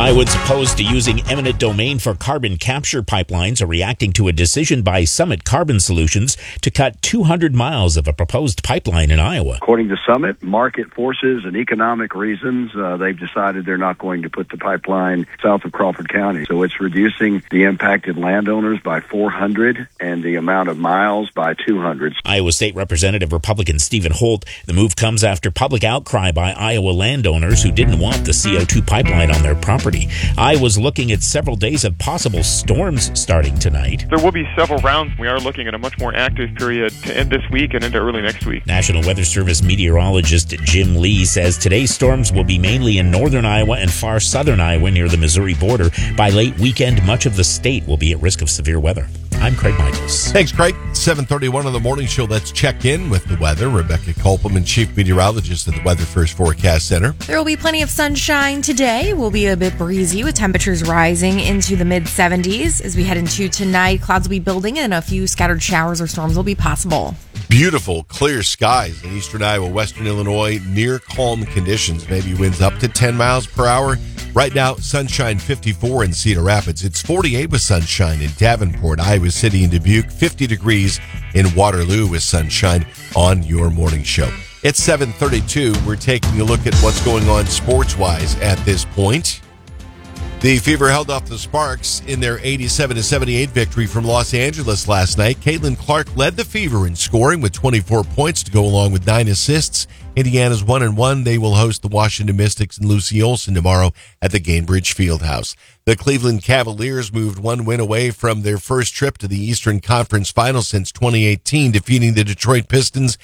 Iowans opposed to using eminent domain for carbon capture pipelines are reacting to a decision by Summit Carbon Solutions to cut 200 miles of a proposed pipeline in Iowa. According to Summit, market forces and economic reasons, they've decided they're not going to put the pipeline south of Crawford County. So it's reducing the impacted landowners by 400 and the amount of miles by 200. Iowa State Representative Republican Stephen Holt. The move comes after public outcry by Iowa landowners who didn't want the CO2 pipeline on their property. Iowa's looking at several days of possible storms starting tonight. There will be several rounds. We are looking at a much more active period to end this week and into early next week. National Weather Service meteorologist Jim Lee says today's storms will be mainly in northern Iowa and far southern Iowa near the Missouri border. By late weekend, much of the state will be at risk of severe weather. I'm Craig Michaels. Thanks, Craig. 7:31 on the morning show. Let's check in with the weather. Rebecca Kolpelman, chief meteorologist at the Weather First Forecast Center. There will be plenty of sunshine today. It will be a bit breezy with temperatures rising into the mid-70s. As we head into tonight, clouds will be building and a few scattered showers or storms will be possible. Beautiful, clear skies in eastern Iowa, western Illinois, near calm conditions. Maybe winds up to 10 miles per hour. Right now, sunshine 54 in Cedar Rapids. It's 48 with sunshine in Davenport, Iowa City, and Dubuque. 50 degrees in Waterloo with sunshine on your morning show. It's 7:32. We're taking a look at what's going on sports-wise at this point. The Fever held off the Sparks in their 87-78 victory from Los Angeles last night. Caitlin Clark led the Fever in scoring with 24 points to go along with 9 assists. Indiana's 1-1. They will host the Washington Mystics and Lucy Olson tomorrow at the Gainbridge Fieldhouse. The Cleveland Cavaliers moved one win away from their first trip to the Eastern Conference Finals since 2018, defeating the Detroit Pistons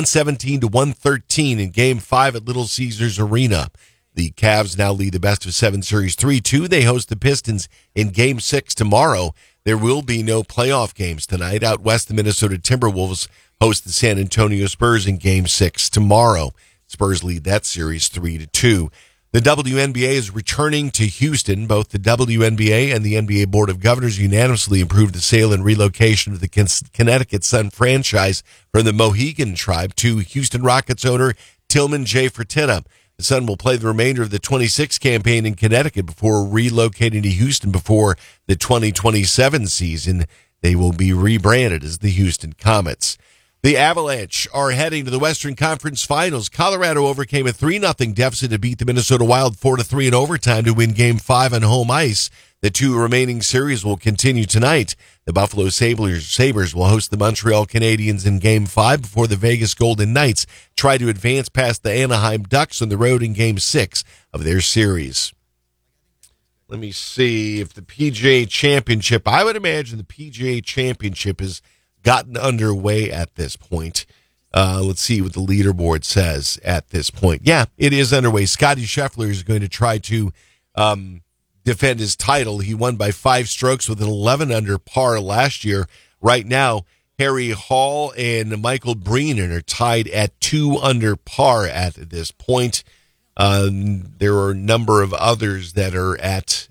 117-113 in Game 5 at Little Caesars Arena. The Cavs now lead the best-of-7 series 3-2. They host the Pistons in Game 6 tomorrow. There will be no playoff games tonight. Out west, the Minnesota Timberwolves host the San Antonio Spurs in Game 6 tomorrow. Spurs lead that series 3-2. The WNBA is returning to Houston. Both the WNBA and the NBA Board of Governors unanimously approved the sale and relocation of the Connecticut Sun franchise from the Mohegan Tribe to Houston Rockets owner Tillman J. Fertitta. The Sun will play the remainder of the 26 campaign in Connecticut before relocating to Houston before the 2027 season. They will be rebranded as the Houston Comets. The Avalanche are heading to the Western Conference Finals. Colorado overcame a 3-0 deficit to beat the Minnesota Wild 4-3 in overtime to win Game 5 on home ice. The two remaining series will continue tonight. The Buffalo Sabres will host the Montreal Canadiens in Game 5 before the Vegas Golden Knights try to advance past the Anaheim Ducks on the road in Game 6 of their series. Let me see if the PGA Championship, I would imagine the PGA Championship has gotten underway at this point. Let's see what the leaderboard says at this point. Yeah, it is underway. Scottie Scheffler is going to try to defend his title. He won by 5 strokes with an 11 under par last year. Right now, Harry Hall and Michael Breenan are tied at 2 under par at this point. There are a number of others that are at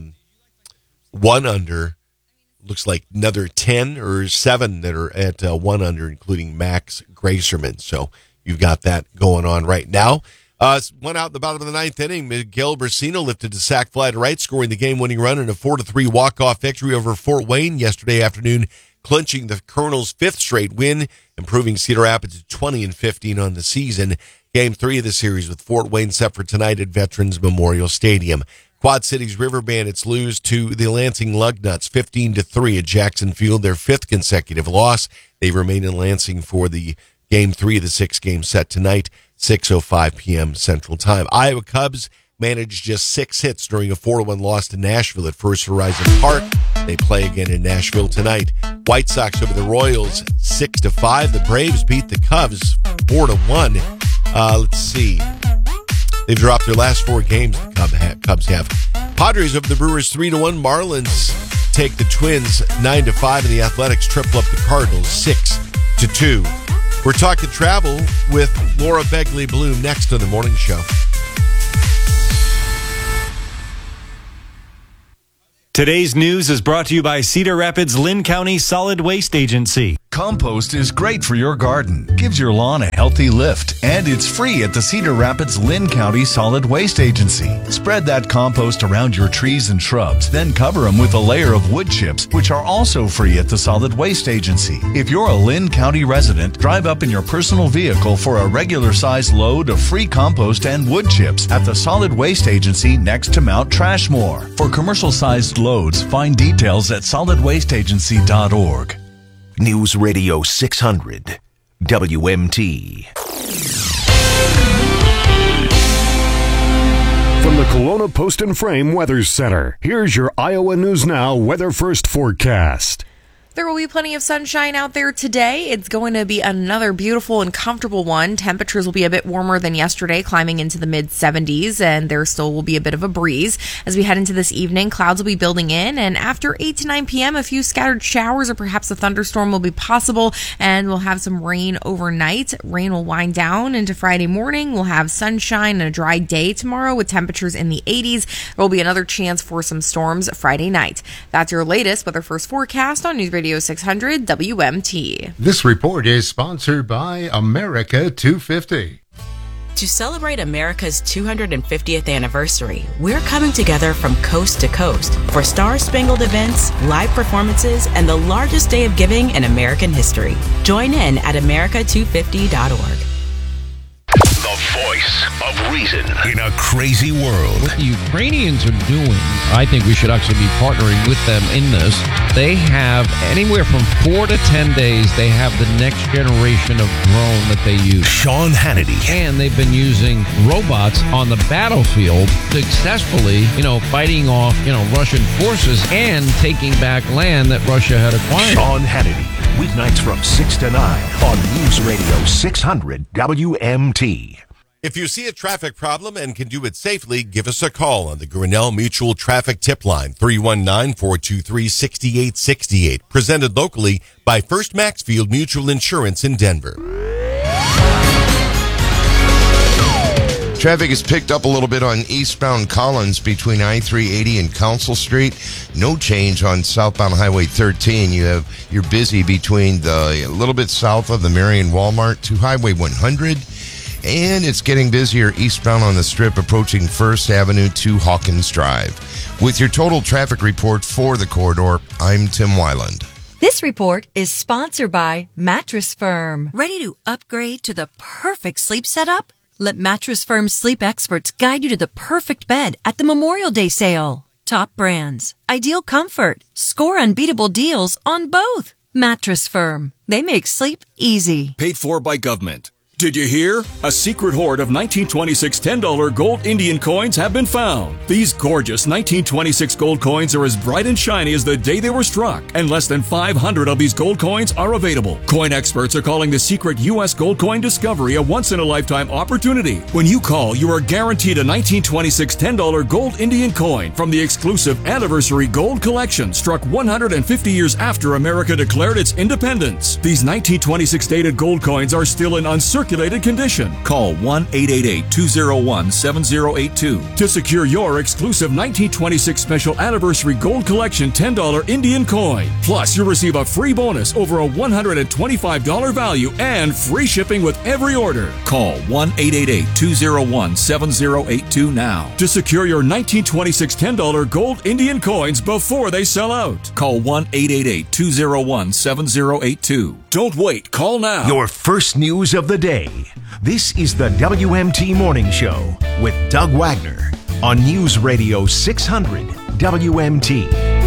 1 under. Looks like another 10 or 7 that are at 1 under, including Max Gracerman. So you've got that going on right now. One out in the bottom of the 9th inning, Miguel Brasino lifted a sac fly to right, scoring the game-winning run in a 4-3 walk-off victory over Fort Wayne yesterday afternoon, clinching the Colonels' 5th straight win, improving Cedar Rapids to 20-15 on the season. Game 3 of the series with Fort Wayne set for tonight at Veterans Memorial Stadium. Quad Cities River Bandits lose to the Lansing Lugnuts 15-3 at Jackson Field, their 5th consecutive loss. They remain in Lansing for the Game 3 of the 6-game set tonight, 6:05 p.m. Central Time. Iowa Cubs managed just 6 hits during a 4-1 loss to Nashville at First Horizon Park. They play again in Nashville tonight. White Sox over the Royals 6-5. The Braves beat the Cubs 4-1. Let's see. They've dropped their last 4 games, the Cubs have. Padres over the Brewers 3-1. Marlins take the Twins 9-5, and the Athletics triple up the Cardinals 6-2. We're talking travel with Laura Begley Bloom next on the morning show. Today's news is brought to you by Cedar Rapids Lynn County Solid Waste Agency. Compost is great for your garden, gives your lawn a healthy lift, and it's free at the Cedar Rapids Lynn County Solid Waste Agency. Spread that compost around your trees and shrubs, then cover them with a layer of wood chips, which are also free at the Solid Waste Agency. If you're a Lynn County resident, drive up in your personal vehicle for a regular-sized load of free compost and wood chips at the Solid Waste Agency next to Mount Trashmore. For commercial-sized loads, find details at solidwasteagency.org. News Radio 600, WMT. From the Kelowna Post and Frame Weather Center, here's your Iowa News Now Weather First forecast. There will be plenty of sunshine out there today. It's going to be another beautiful and comfortable one. Temperatures will be a bit warmer than yesterday, climbing into the mid-70s, and there still will be a bit of a breeze. As we head into this evening, clouds will be building in, and after 8 to 9 p.m., a few scattered showers or perhaps a thunderstorm will be possible, and we'll have some rain overnight. Rain will wind down into Friday morning. We'll have sunshine and a dry day tomorrow with temperatures in the 80s. There will be another chance for some storms Friday night. That's your latest Weather First forecast on News Radio 600 WMT. This report is sponsored by America 250. To celebrate America's 250th anniversary, we're coming together from coast to coast for star-spangled events, live performances, and the largest day of giving in American history. Join in at america250.org. The voice of reason in a crazy world. What the Ukrainians are doing, I think we should actually be partnering with them in this. They have anywhere from 4 to 10 days, they have the next generation of drone that they use. Sean Hannity. And they've been using robots on the battlefield successfully, fighting off, Russian forces and taking back land that Russia had acquired. Sean Hannity, weeknights from 6 to 9 on News Radio 600 WMT. If you see a traffic problem and can do it safely, give us a call on the Grinnell Mutual Traffic Tip Line, 319-423-6868. Presented locally by First Maxfield Mutual Insurance in Denver. Traffic has picked up a little bit on eastbound Collins between I-380 and Council Street. No change on southbound Highway 13. You're busy between a little bit south of the Marion Walmart to Highway 100. And it's getting busier eastbound on the Strip approaching First Avenue to Hawkins Drive. With your total traffic report for the corridor, I'm Tim Weiland. This report is sponsored by Mattress Firm. Ready to upgrade to the perfect sleep setup? Let Mattress Firm's sleep experts guide you to the perfect bed at the Memorial Day sale. Top brands, ideal comfort, score unbeatable deals on both. Mattress Firm. They make sleep easy. Paid for by government. Did you hear? A secret hoard of 1926 $10 gold Indian coins have been found. These gorgeous 1926 gold coins are as bright and shiny as the day they were struck, and less than 500 of these gold coins are available. Coin experts are calling the secret U.S. gold coin discovery a once-in-a-lifetime opportunity. When you call, you are guaranteed a 1926 $10 gold Indian coin from the exclusive Anniversary Gold Collection, struck 150 years after America declared its independence. These 1926 dated gold coins are still in uncirculated condition. Call 1-888-201-7082 to secure your exclusive 1926 Special Anniversary Gold Collection $10 Indian coin. Plus, you'll receive a free bonus over a $125 value and free shipping with every order. Call 1-888-201-7082 now to secure your 1926 $10 gold Indian coins before they sell out. Call 1-888-201-7082. Don't wait. Call now. Your first news of the day. This is the WMT Morning Show with Doug Wagner on News Radio 600 WMT.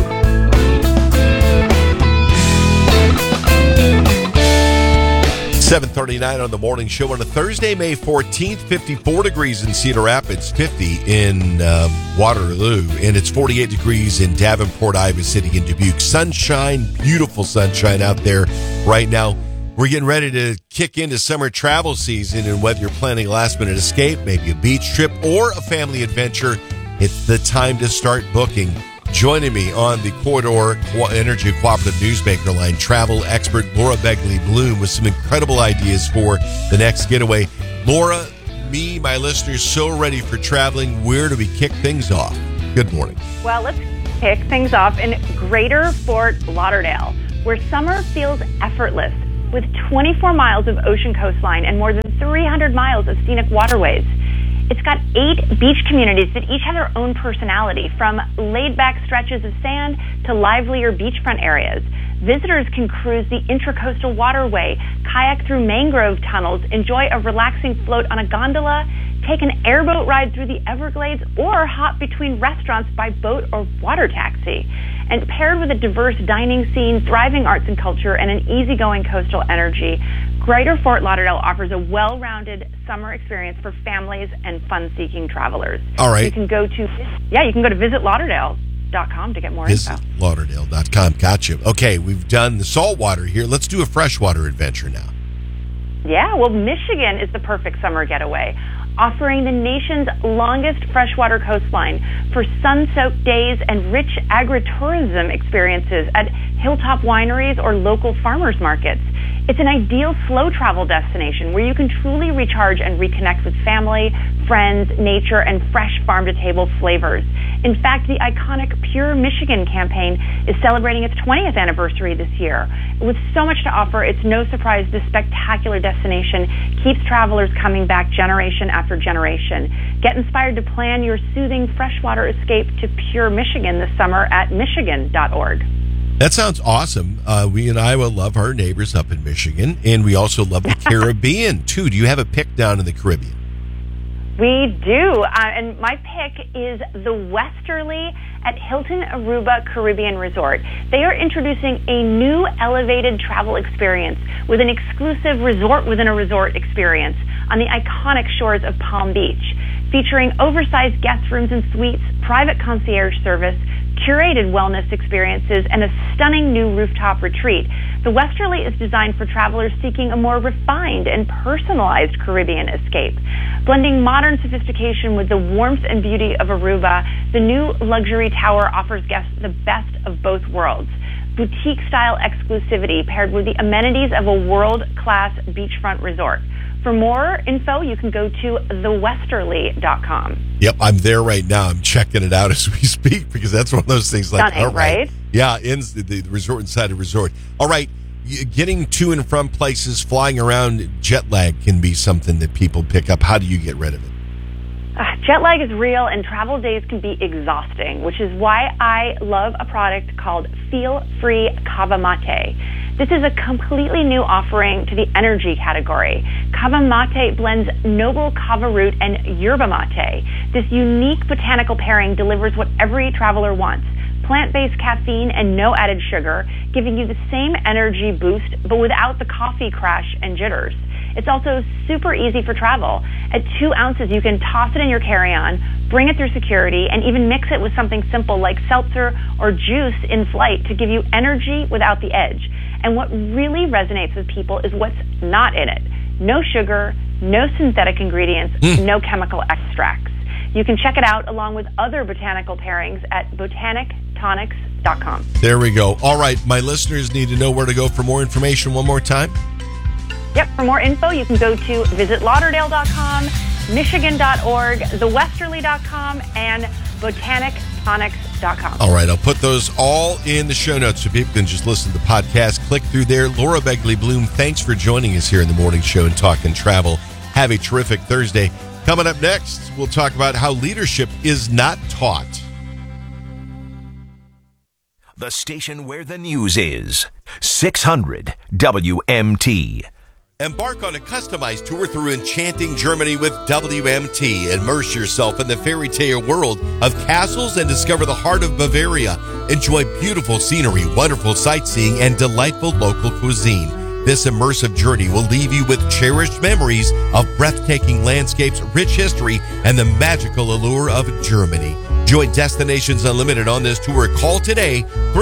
7:39 on the morning show on a Thursday, May 14th, 54 degrees in Cedar Rapids, 50 in Waterloo, and it's 48 degrees in Davenport, Iowa City, and Dubuque. Sunshine, beautiful sunshine out there right now. We're getting ready to kick into summer travel season, and whether you're planning a last-minute escape, maybe a beach trip, or a family adventure, it's the time to start booking. Joining me on the Corridor Energy Cooperative Newsmaker line, travel expert Laura Begley-Bloom with some incredible ideas for the next getaway. Laura, my listeners, so ready for traveling. Where do we kick things off? Good morning. Well, let's kick things off in Greater Fort Lauderdale, where summer feels effortless, with 24 miles of ocean coastline and more than 300 miles of scenic waterways. It's got 8 beach communities that each have their own personality, from laid-back stretches of sand to livelier beachfront areas. Visitors can cruise the Intracoastal Waterway, kayak through mangrove tunnels, enjoy a relaxing float on a gondola, take an airboat ride through the Everglades, or hop between restaurants by boat or water taxi. And paired with a diverse dining scene, thriving arts and culture, and an easygoing coastal energy, Greater Fort Lauderdale offers a well-rounded summer experience for families and fun-seeking travelers. All right. You can go to visitlauderdale.com to get more info. Visitlauderdale.com. Gotcha. Okay, we've done the saltwater here. Let's do a freshwater adventure now. Yeah, well, Michigan is the perfect summer getaway, offering the nation's longest freshwater coastline for sun-soaked days and rich agritourism experiences at hilltop wineries or local farmers markets. It's an ideal slow travel destination where you can truly recharge and reconnect with family, friends, nature, and fresh farm-to-table flavors. In fact, the iconic Pure Michigan campaign is celebrating its 20th anniversary this year. With so much to offer, it's no surprise this spectacular destination keeps travelers coming back generation after generation. Get inspired to plan your soothing freshwater escape to Pure Michigan this summer at michigan.org. That sounds awesome. We in Iowa love our neighbors up in Michigan, and we also love the Caribbean, too. Do you have a pick down in the Caribbean? We do, and my pick is the Westerly at Hilton Aruba Caribbean Resort. They are introducing a new elevated travel experience with an exclusive resort-within-a-resort experience on the iconic shores of Palm Beach, featuring oversized guest rooms and suites, private concierge service, curated wellness experiences, and a stunning new rooftop retreat. The Westerly is designed for travelers seeking a more refined and personalized Caribbean escape. Blending modern sophistication with the warmth and beauty of Aruba, the new luxury tower offers guests the best of both worlds. Boutique-style exclusivity paired with the amenities of a world-class beachfront resort. For more info, you can go to thewesterly.com. Yep, I'm there right now. I'm checking it out as we speak because that's one of those things like, stunning, all right. Right? Yeah, in the resort inside a resort. All right, getting to and from places, flying around, jet lag can be something that people pick up. How do you get rid of it? Jet lag is real and travel days can be exhausting, which is why I love a product called Feel Free Kava Mate. This is a completely new offering to the energy category. Kava Mate blends noble kava root and yerba mate. This unique botanical pairing delivers what every traveler wants: plant-based caffeine and no added sugar, giving you the same energy boost but without the coffee crash and jitters. It's also super easy for travel. At 2 ounces, you can toss it in your carry-on, bring it through security, and even mix it with something simple like seltzer or juice in flight to give you energy without the edge. And what really resonates with people is what's not in it. No sugar, no synthetic ingredients, no chemical extracts. You can check it out along with other botanical pairings at botanictonics.com. There we go. All right, my listeners need to know where to go for more information one more time. Yep, for more info, you can go to visitlauderdale.com, michigan.org, thewesterly.com, and botanictonics.com. All right, I'll put those all in the show notes so people can just listen to the podcast, click through there. Laura Begley Bloom, thanks for joining us here in the morning show and Talking Travel. Have a terrific Thursday. Coming up next, we'll talk about how leadership is not taught. The station where the news is. 600 WMT. Embark on a customized tour through enchanting Germany with WMT. Immerse yourself in the fairy tale world of castles and discover the heart of Bavaria. Enjoy beautiful scenery, wonderful sightseeing, and delightful local cuisine. This immersive journey will leave you with cherished memories of breathtaking landscapes, rich history, and the magical allure of Germany. Join Destinations Unlimited on this tour. Call today,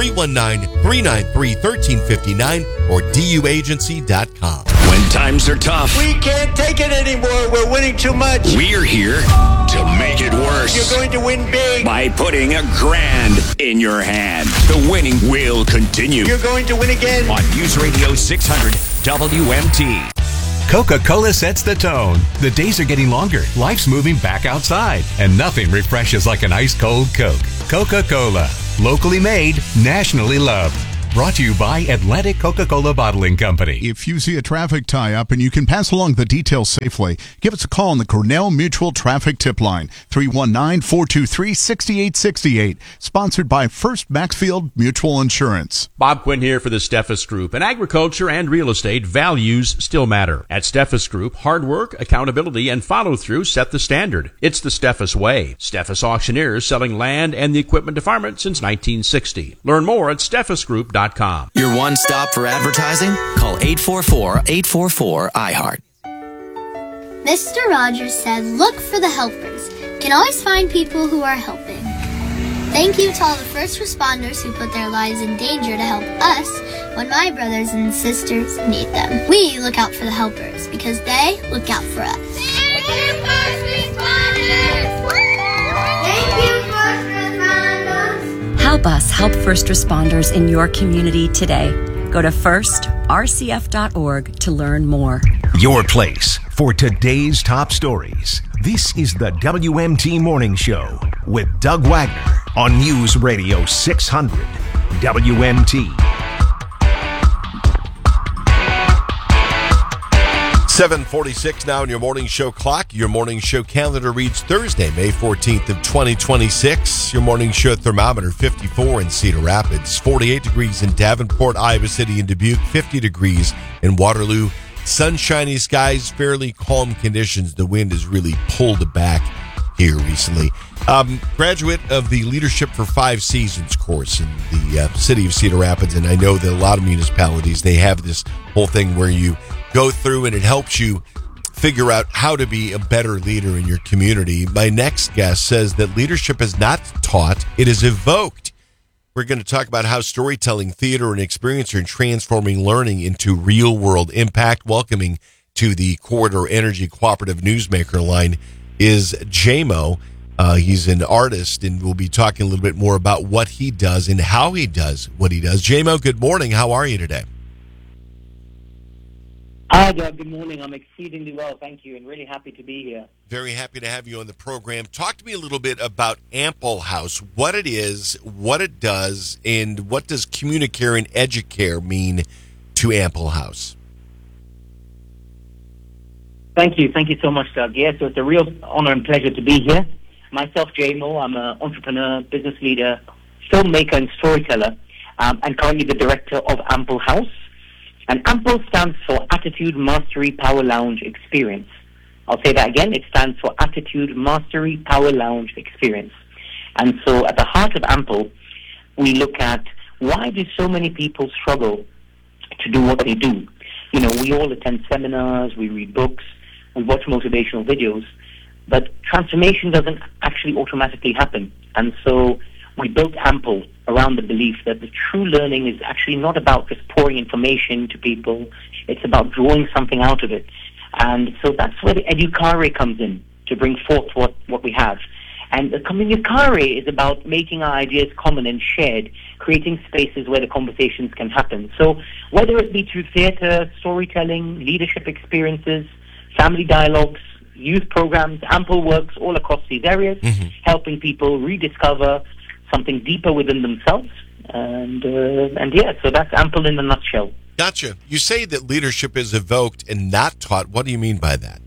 319-393-1359 or DUAgency.com. When times are tough, we can't take it anymore. We're winning too much. We're here to make it worse. You're going to win big by putting $1,000 in your hand. The winning will continue. You're going to win again on News Radio 600 WMT. Coca-Cola sets the tone. The days are getting longer, life's moving back outside, and nothing refreshes like an ice-cold Coke. Coca-Cola. Locally made, nationally loved. Brought to you by Atlantic Coca-Cola Bottling Company. If you see a traffic tie-up and you can pass along the details safely, give us a call on the Cornell Mutual Traffic Tip Line, 319-423-6868. Sponsored by First Maxfield Mutual Insurance. Bob Quinn here for the Steffes Group. In agriculture and real estate, values still matter. At Steffes Group, hard work, accountability, and follow-through set the standard. It's the Steffes way. Steffes Auctioneers selling land and the equipment to farmers since 1960. Learn more at steffesgroup.com. Your one stop for advertising? Call 844-844-iHeart. Mr. Rogers said, look for the helpers. You can always find people who are helping. Thank you to all the first responders who put their lives in danger to help us when my brothers and sisters need them. We look out for the helpers because they look out for us. Thank you, first responders! Thank you, first responders! Help us help first responders in your community today. Go to firstrcf.org to learn more. Your place for today's top stories. This is the WMT Morning Show with Doug Wagner on News Radio 600 WMT. 7:46 now on your morning show clock. Your morning show calendar reads Thursday, May 14th of 2026. Your morning show thermometer 54 in Cedar Rapids, 48 degrees in Davenport, Iowa City, and Dubuque, 50 degrees in Waterloo. Sunshiny skies, fairly calm conditions. The wind has really pulled back here recently. Graduate of the Leadership for 5 Seasons course in the city of Cedar Rapids, and I know that a lot of municipalities, they have this whole thing where you go through and it helps you figure out how to be a better leader in your community. My next guest says that leadership is not taught, it is evoked. We're going to talk about how storytelling, theater, and experience are transforming learning into real-world impact. Welcoming to the Corridor Energy Cooperative Newsmaker line is JMO. He's an artist, and we'll be talking a little bit more about what he does and how he does what he does. JMO, good morning. How are you today? Hi, Doug. Good morning. I'm exceedingly well, thank you, and really happy to be here. Very happy to have you on the program. Talk to me a little bit about Ample House, what it is, what it does, and what does Communicare and Educare mean to Ample House? Thank you. Thank you so much, Doug. Yeah, so it's a real honor and pleasure to be here. Myself, JMO, I'm an entrepreneur, business leader, filmmaker, and storyteller, and currently the director of Ample House. And AMPLE stands for Attitude Mastery Power Lounge Experience. I'll say that again. It stands for Attitude Mastery Power Lounge Experience. And so at the heart of AMPLE, we look at why do so many people struggle to do what they do. You know, we all attend seminars, we read books, we watch motivational videos, but transformation doesn't actually automatically happen. And so we built AMPLE around the belief that the true learning is actually not about just pouring information to people. It's about drawing something out of it. And so that's where the Educare comes in, to bring forth what we have. And the Communicare is about making our ideas common and shared, creating spaces where the conversations can happen. So whether it be through theater, storytelling, leadership experiences, family dialogues, youth programs, AMPLE works all across these areas, helping people rediscover something deeper within themselves, and yeah, so that's AMPLE in a nutshell. Gotcha. You say that leadership is evoked and not taught. What do you mean by that?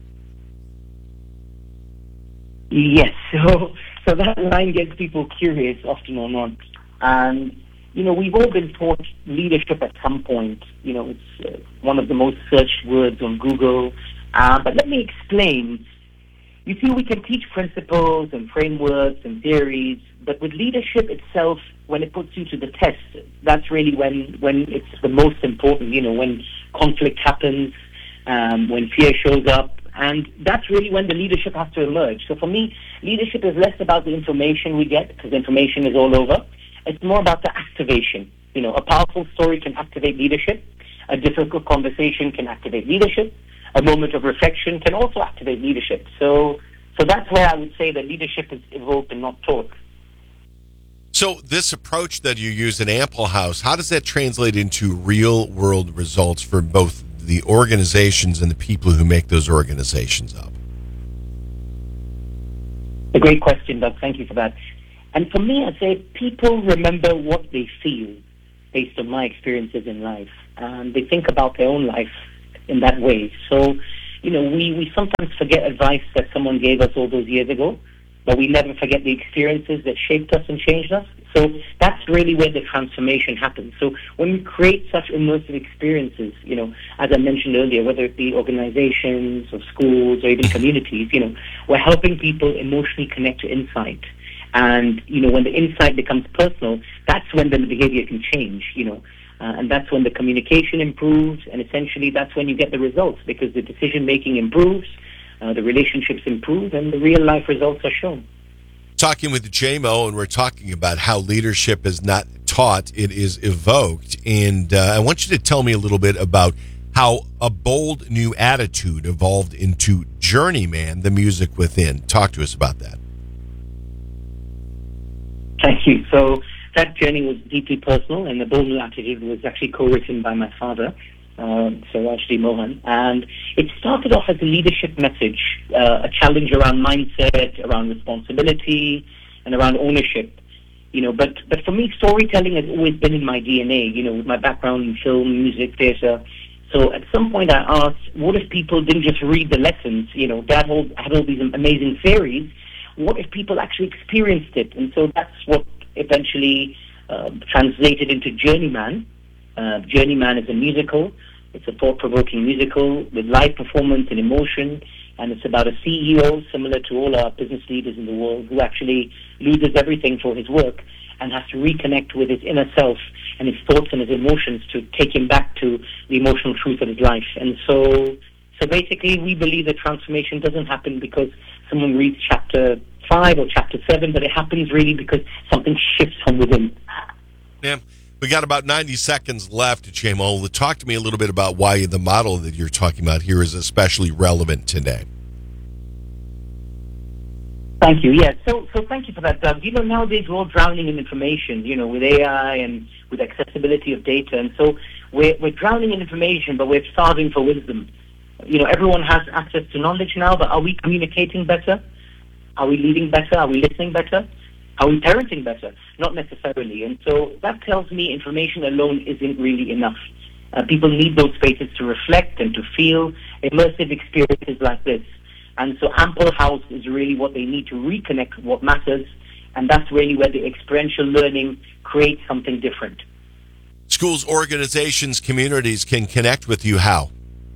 Yes, so that line gets people curious often or not, and you know, we've all been taught leadership at some point. You know, it's one of the most searched words on Google, but let me explain. You see, we can teach principles and frameworks and theories, but with leadership itself, when it puts you to the test, that's really when it's the most important, you know, when conflict happens, when fear shows up, and that's really when the leadership has to emerge. So for me, leadership is less about the information we get, because information is all over. It's more about the activation. You know, a powerful story can activate leadership. A difficult conversation can activate leadership. A moment of reflection can also activate leadership. So that's where I would say that leadership is evoked and not taught. So this approach that you use in Ample House, how does that translate into real-world results for both the organizations and the people who make those organizations up? A great question, Doug. Thank you for that. And for me, I say people remember what they feel based on my experiences in life. And they think about their own life in that way. So, we sometimes forget advice that someone gave us all those years ago, but we never forget the experiences that shaped us and changed us. So that's really where the transformation happens. So when we create such immersive experiences, as I mentioned earlier, whether it be organizations or schools or even communities, we're helping people emotionally connect to insight. And, when the insight becomes personal, that's when the behavior can change, and that's when the communication improves, and essentially that's when you get the results, because the decision-making improves, the relationships improve, and the real-life results are shown. Talking with JMO, and we're talking about how leadership is not taught, it is evoked. And I want you to tell me a little bit about how a bold new attitude evolved into Journeyman, the music within. Talk to us about that. Thank you. So that journey was deeply personal, and the bold new attitude was actually co-written by my father, Siraj D. Mohan. And it started off as a leadership message, a challenge around mindset, around responsibility, and around ownership. But for me, storytelling has always been in my DNA, with my background in film, music, theater. So at some point I asked, what if people didn't just read the lessons? Dad had all these amazing theories. What if people actually experienced it? And so that's what eventually translated into Journeyman. Journeyman is a musical. It's a thought-provoking musical with live performance and emotion, and it's about a CEO, similar to all our business leaders in the world, who actually loses everything for his work and has to reconnect with his inner self and his thoughts and his emotions to take him back to the emotional truth of his life. And so basically, we believe that transformation doesn't happen because someone reads chapter 5 or chapter 7, but it happens really because something shifts from within. Yeah. We got about 90 seconds left, JMO. Talk to me a little bit about why the model that you're talking about here is especially relevant today. Thank you. Yeah, so thank you for that, Doug. Nowadays we're all drowning in information, with AI and with accessibility of data. And so we're drowning in information, but we're starving for wisdom. Everyone has access to knowledge now, but are we communicating better? Are we leading better? Are we listening better? Are we parenting better? Not necessarily. And so that tells me information alone isn't really enough. People need those spaces to reflect and to feel immersive experiences like this. And so Ample House is really what they need to reconnect with what matters, and that's really where the experiential learning creates something different. Schools, organizations, communities can connect with you how?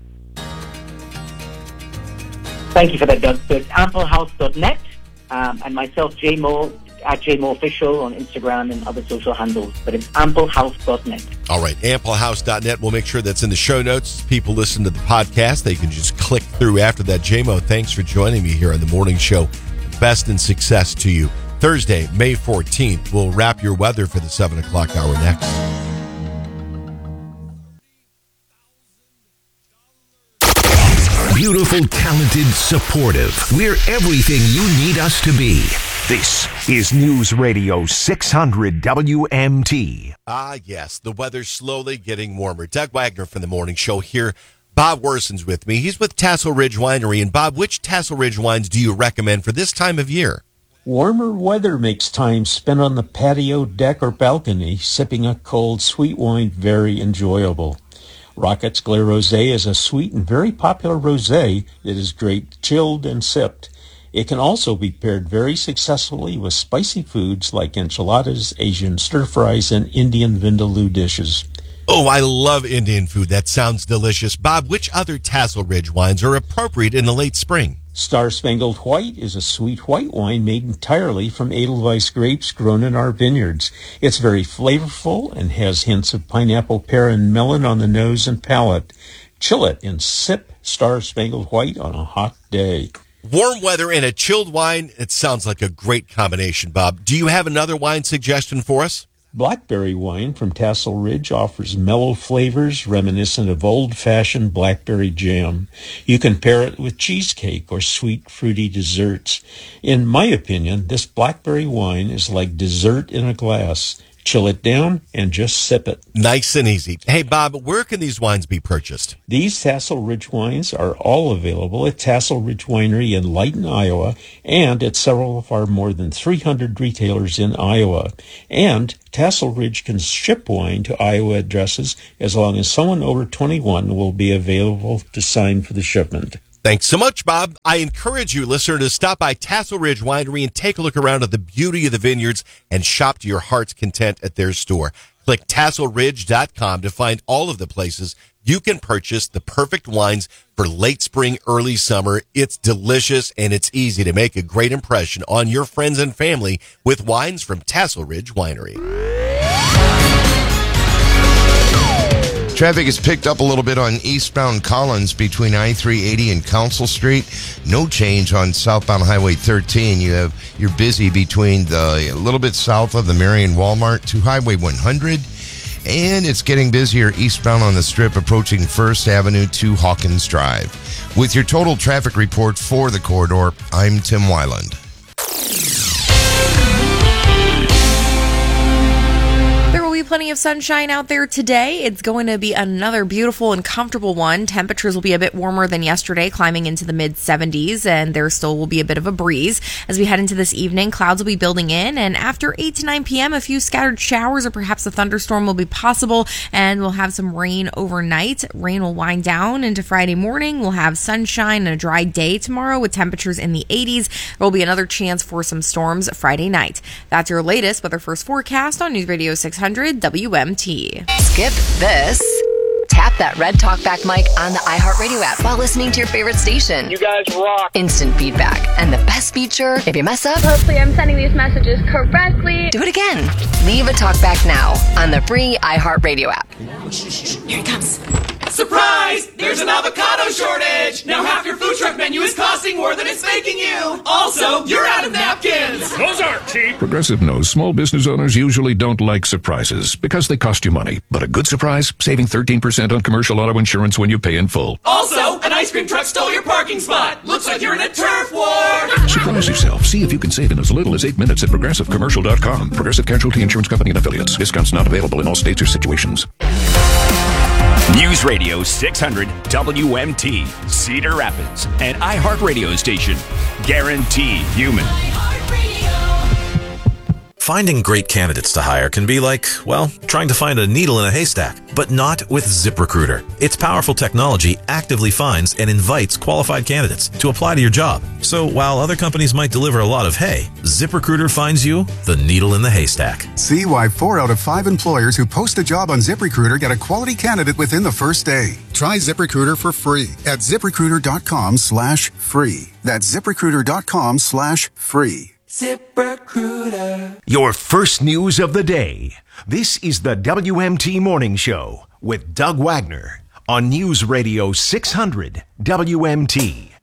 Thank you for that, Doug. So it's amplehouse.net, and myself, JMO, at JMO Official on Instagram and other social handles, but it's amplehouse.net. All right, amplehouse.net. We'll make sure that's in the show notes. People listen to the podcast, they can just click through after that. JMO, thanks for joining me here on the morning show. Best and success to you. Thursday, May 14th, we'll wrap your weather for the 7 o'clock hour next. Beautiful, talented, supportive. We're everything you need us to be. This is News Radio 600 WMT. Ah, yes, the weather's slowly getting warmer. Doug Wagner from the morning show here. Bob Worson's with me. He's with Tassel Ridge Winery. And Bob, which Tassel Ridge wines do you recommend for this time of year? Warmer weather makes time spent on the patio, deck, or balcony sipping a cold, sweet wine very enjoyable. Rocket's Glare Rosé is a sweet and very popular rosé that is great chilled and sipped. It can also be paired very successfully with spicy foods like enchiladas, Asian stir-fries, and Indian vindaloo dishes. Oh, I love Indian food. That sounds delicious. Bob, which other Tassel Ridge wines are appropriate in the late spring? Star Spangled White is a sweet white wine made entirely from Edelweiss grapes grown in our vineyards. It's very flavorful and has hints of pineapple, pear, and melon on the nose and palate. Chill it and sip Star Spangled White on a hot day. Warm weather and a chilled wine, it sounds like a great combination, Bob. Do you have another wine suggestion for us? Blackberry wine from Tassel Ridge offers mellow flavors reminiscent of old-fashioned blackberry jam. You can pair it with cheesecake or sweet, fruity desserts. In my opinion, this blackberry wine is like dessert in a glass. Chill it down and just sip it. Nice and easy. Hey, Bob, where can these wines be purchased? These Tassel Ridge wines are all available at Tassel Ridge Winery in Lighton, Iowa, and at several of our more than 300 retailers in Iowa. And Tassel Ridge can ship wine to Iowa addresses as long as someone over 21 will be available to sign for the shipment. Thanks so much, Bob. I encourage you, listener, to stop by Tassel Ridge Winery and take a look around at the beauty of the vineyards and shop to your heart's content at their store. Click TasselRidge.com to find all of the places you can purchase the perfect wines for late spring, early summer. It's delicious and it's easy to make a great impression on your friends and family with wines from Tassel Ridge Winery. Traffic has picked up a little bit on eastbound Collins between I-380 and Council Street. No change on southbound Highway 13. You're busy between a little bit south of the Marion Walmart to Highway 100. And it's getting busier eastbound on the Strip approaching First Avenue to Hawkins Drive. With your total traffic report for the corridor, I'm Tim Weiland. There will be plenty of sunshine out there today. It's going to be another beautiful and comfortable one. Temperatures will be a bit warmer than yesterday, climbing into the mid-70s, and there still will be a bit of a breeze. As we head into this evening, clouds will be building in, and after 8 to 9 p.m., a few scattered showers or perhaps a thunderstorm will be possible, and we'll have some rain overnight. Rain will wind down into Friday morning. We'll have sunshine and a dry day tomorrow with temperatures in the 80s. There will be another chance for some storms Friday night. That's your latest Weather First forecast on News Radio 600 WMT. Skip this. Tap that red talkback mic on the iHeartRadio app while listening to your favorite station. You guys rock. Instant feedback. And the best feature, if you mess up, hopefully I'm sending these messages correctly. Do it again. Leave a talkback now on the free iHeartRadio app. Here it comes. Surprise! There's an avocado shortage! Now half your food truck menu is costing more than it's making you! Also, you're out of napkins! Those aren't cheap! Progressive knows small business owners usually don't like surprises because they cost you money. But a good surprise? Saving 13% on commercial auto insurance when you pay in full. Also, an ice cream truck stole your parking spot! Looks like you're in a turf war! Surprise yourself. See if you can save in as little as 8 minutes at ProgressiveCommercial.com. Progressive Casualty Insurance Company and Affiliates. Discounts not available in all states or situations. News Radio 600 WMT, Cedar Rapids, an iHeartRadio station. Guarantee human. Finding great candidates to hire can be like, well, trying to find a needle in a haystack, but not with ZipRecruiter. Its powerful technology actively finds and invites qualified candidates to apply to your job. So while other companies might deliver a lot of hay, ZipRecruiter finds you the needle in the haystack. See why 4 out of 5 employers who post a job on ZipRecruiter get a quality candidate within the first day. Try ZipRecruiter for free at ZipRecruiter.com/free. That's ZipRecruiter.com/free. ZipRecruiter. Your first news of the day. This is the WMT Morning Show with Doug Wagner on News Radio 600 WMT.